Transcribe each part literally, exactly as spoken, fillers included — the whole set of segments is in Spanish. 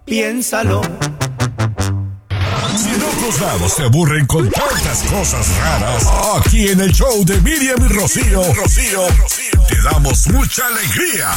piénsalo. Si en otros lados te aburren con tantas cosas raras, aquí en el show de Miriam y Rocío, Rocío, te damos mucha alegría.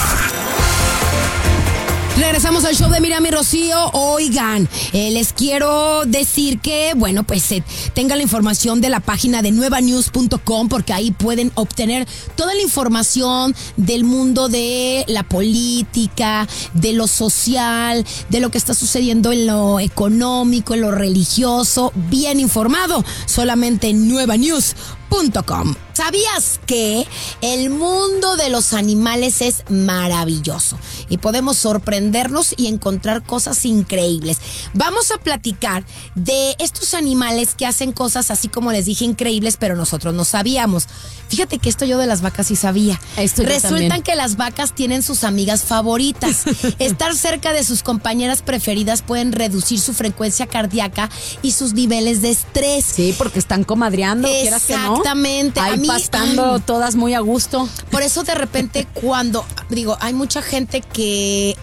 Regresamos al show de Miriam y Rocío. Oigan, eh, les quiero decir que, bueno, pues eh, tengan la información de la página de nueva news punto com, porque ahí pueden obtener toda la información del mundo de la política, de lo social, de lo que está sucediendo en lo económico, en lo religioso, bien informado, solamente en nueva news punto com. ¿Sabías que el mundo de los animales es maravilloso y podemos sorprendernos y encontrar cosas increíbles? Vamos a platicar de estos animales que hacen cosas así como les dije increíbles, pero nosotros no sabíamos. Fíjate que esto yo de las vacas sí sabía. Esto Resultan que las vacas tienen sus amigas favoritas. Estar cerca de sus compañeras preferidas pueden reducir su frecuencia cardíaca y sus niveles de estrés. Sí, porque están comadreando, quieras que no. Exactamente. Ahí mí, pastando ay, todas muy a gusto. Por eso de repente cuando, digo, hay mucha gente que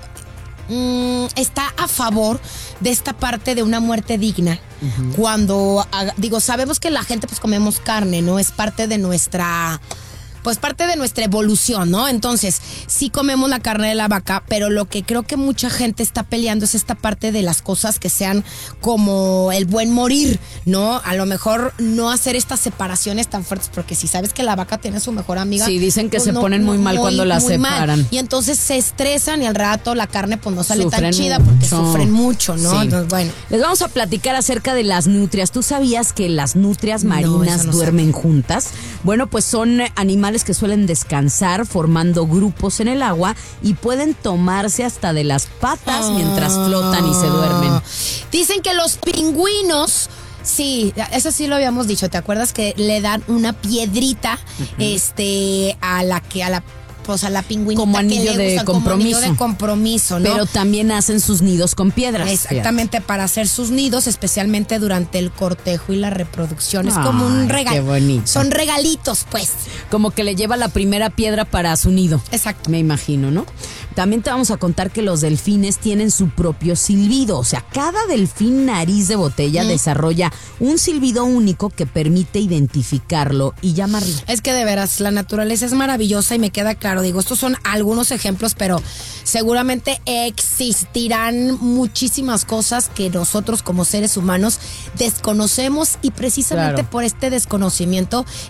mmm, está a favor de esta parte de una muerte digna. Uh-huh. Cuando, digo, sabemos que la gente pues comemos carne, ¿no? Es parte de nuestra... pues parte de nuestra evolución, ¿no? Entonces, sí comemos la carne de la vaca, pero lo que creo que mucha gente está peleando es esta parte de las cosas que sean como el buen morir, ¿no? A lo mejor no hacer estas separaciones tan fuertes, porque si sabes que la vaca tiene su mejor amiga... Sí, dicen que pues se no, ponen muy no, mal muy, cuando la separan. Mal. Y entonces se estresan y al rato la carne pues no sale sufren tan chida mucho. porque sufren mucho, ¿no? Sí. Entonces, bueno. Les vamos a platicar acerca de las nutrias. ¿Tú sabías que las nutrias marinas no, no duermen sabía. juntas? Bueno, pues son animales que suelen descansar descansar formando grupos en el agua y pueden tomarse hasta de las patas oh. mientras flotan y se duermen. Dicen que los pingüinos, sí, eso sí lo habíamos dicho, ¿te acuerdas que le dan una piedrita uh-huh. este a la que a la pues a la pingüinita como anillo que le de usan, compromiso. Como anillo de compromiso, ¿no? Pero también hacen sus nidos con piedras. Exactamente, fíjate. Para hacer sus nidos, especialmente durante el cortejo y la reproducción. Es Ay, como un regalo. Qué bonito. Son regalitos, pues. Como que le lleva la primera piedra para su nido. Exacto. Me imagino, ¿no? También te vamos a contar que los delfines tienen su propio silbido. O sea, cada delfín nariz de botella mm. desarrolla un silbido único que permite identificarlo y llamarlo. Es que de veras, la naturaleza es maravillosa y me queda claro. Digo, estos son algunos ejemplos, pero seguramente existirán muchísimas cosas que nosotros como seres humanos desconocemos y precisamente claro. por este desconocimiento